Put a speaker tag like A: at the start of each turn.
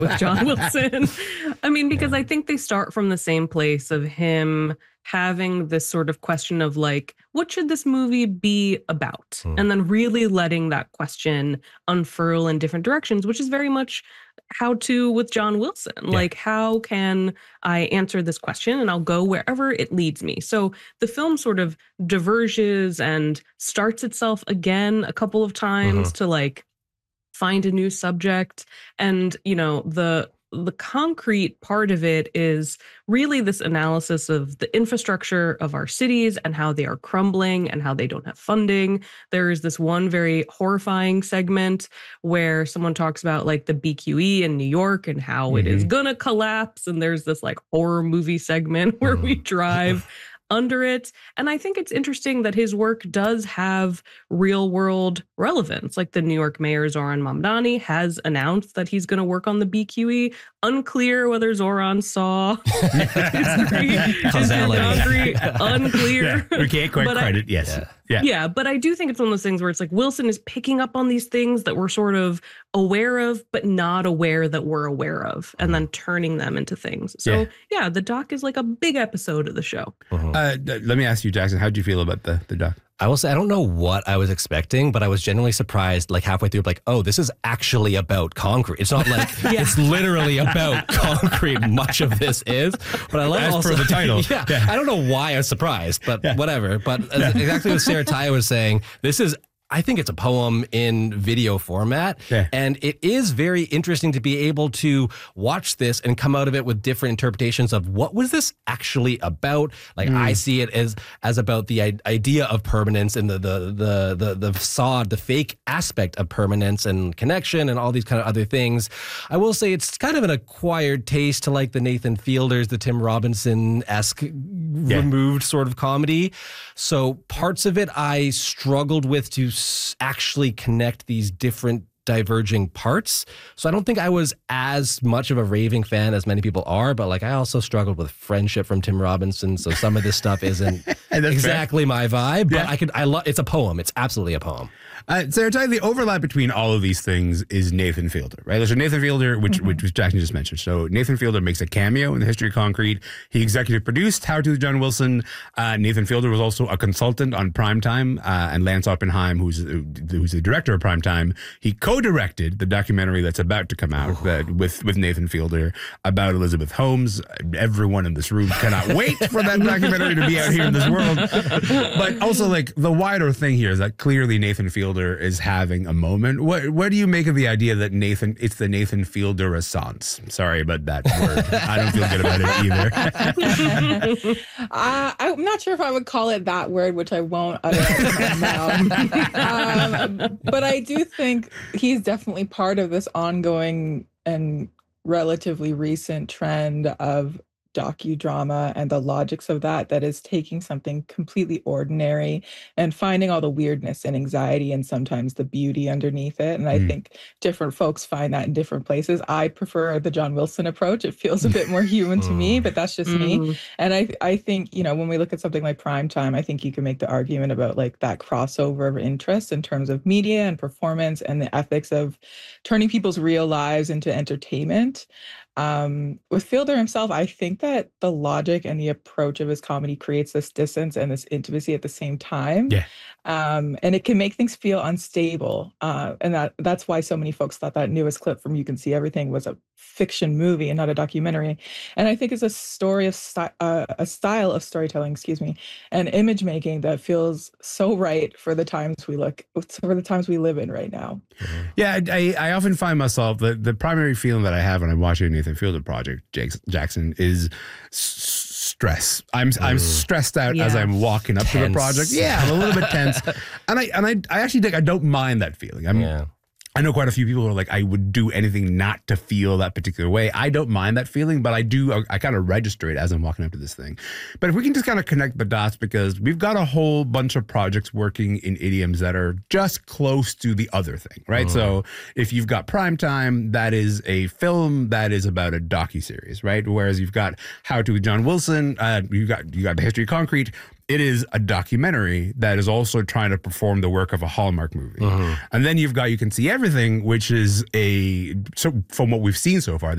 A: with John Wilson. I mean, because I think they start from the same place of him having this sort of question of like, what should this movie be about? And then really letting that question unfurl in different directions, which is very much how to with John Wilson. Like, how can I answer this question? And I'll go wherever it leads me. So the film sort of diverges and starts itself again a couple of times to like find a new subject. And, you know, the concrete part of it is really this analysis of the infrastructure of our cities and how they are crumbling and how they don't have funding. There is this one very horrifying segment where someone talks about like the BQE in New York and how it is gonna collapse. And there's this like horror movie segment where we drive under it. And I think it's interesting that his work does have real world relevance. Like the New York mayor, Zoran Mamdani, has announced that he's going to work on the BQE. Unclear whether Zoran saw causality. Unclear.
B: We can't quite credit.
A: Yeah, but I do think it's one of those things where it's like Wilson is picking up on these things that we're sort of aware of, but not aware that we're aware of, and then turning them into things. So yeah, the doc is like a big episode of the show.
B: Let me ask you, Jackson, how did you feel about the doc?
C: I will say, I don't know what I was expecting, but I was genuinely surprised, like halfway through, like, oh, this is actually about concrete. It's not like it's literally about concrete. Much of this is, but I love also
B: per the title.
C: I don't know why I was surprised, but whatever. But exactly what Sarah Taya was saying, this is, I think it's a poem in video format. And it is very interesting to be able to watch this and come out of it with different interpretations of what was this actually about. Like I see it as about the idea of permanence and the facade, the fake aspect of permanence and connection and all these kind of other things. I will say it's kind of an acquired taste to like the Nathan Fielders, the Tim Robinson-esque removed sort of comedy. So parts of it I struggled with to actually connect these different diverging parts. So I don't think I was as much of a raving fan as many people are, but like I also struggled with Friendship from Tim Robinson. So some of this stuff isn't exactly my vibe, but I love, it's a poem. It's absolutely a poem.
B: Sarah, the overlap between all of these things is Nathan Fielder, right? There's a Nathan Fielder, which Jackson just mentioned. So Nathan Fielder makes a cameo in The History of Concrete. He executive produced How to John Wilson. Nathan Fielder was also a consultant on Primetime, and Lance Oppenheim, who's the director of Primetime, he co-directed the documentary that's about to come out with Nathan Fielder about Elizabeth Holmes. Everyone in this room cannot wait for that documentary to be out here in this world. But also, like, the wider thing here is that clearly Nathan Fielder is having a moment. What do you make of the idea that it's the Nathan Fielder Renaissance? Sorry about that word. I don't feel good about it either.
D: I'm not sure if I would call it that word, which I won't utter out of my mouth. But I do think he's definitely part of this ongoing and relatively recent trend of docudrama and the logics of that is taking something completely ordinary and finding all the weirdness and anxiety and sometimes the beauty underneath it. And I think different folks find that in different places. I prefer the John Wilson approach. It feels a bit more human to me, but that's just me. And I think, you know, when we look at something like Primetime, I think you can make the argument about like that crossover of interest in terms of media and performance and the ethics of turning people's real lives into entertainment. With Fielder himself, I think that the logic and the approach of his comedy creates this distance and this intimacy at the same time. And it can make things feel unstable. And that's why so many folks thought that newest clip from You Can See Everything was a fiction movie and not a documentary. And I think it's a story of a style of storytelling, and image making that feels so right for the times we live in right now.
B: Yeah, I often find myself the primary feeling that I have when I'm watching Nathan Fielder project, Jackson, is stress. I'm stressed out as I'm walking up to the project. Yeah, I'm a little bit tense, and I actually think I don't mind that feeling. I know quite a few people who are like, I would do anything not to feel that particular way. I don't mind that feeling, but I kind of register it as I'm walking up to this thing. But if we can just kind of connect the dots, because we've got a whole bunch of projects working in idioms that are just close to the other thing, right? So if you've got Primetime, that is a film that is about a docuseries, right? Whereas you've got How to with John Wilson, you got The History of Concrete. It is a documentary that is also trying to perform the work of a Hallmark movie. And then you've got You Can See Everything, which is so from what we've seen so far,